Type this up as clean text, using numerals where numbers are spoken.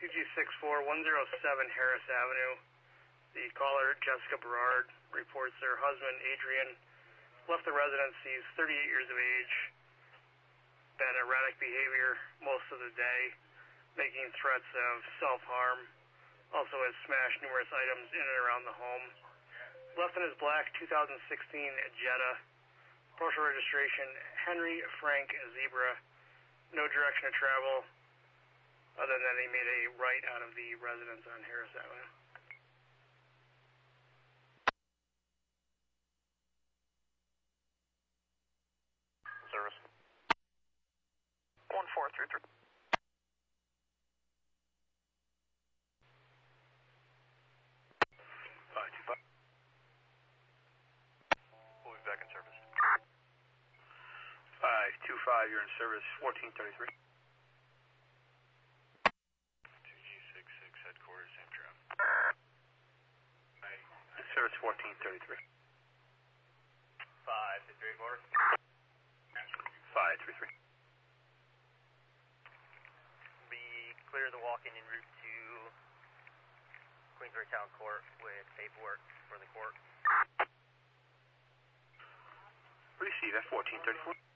TG64-107 Harris Avenue. The caller, Jessica Berard, reports their husband, Adrian, left the residence. He's 38 years of age, been erratic behavior most of the day, making threats of self-harm, also has smashed numerous items in and around the home. Left in his black 2016 Jetta, partial registration Henry Frank Zebra, no direction of travel, other than he made a right out of the residence on Harris Avenue. Service. 1433. 525. We'll be back in service. 525, you're in service, 1433. 2G66 headquarters, same trap. Service 1433. 533 quarter. 533. Be clear the walk-in en route to Queensbury Town Court with paperwork for the court. Receive at 1434.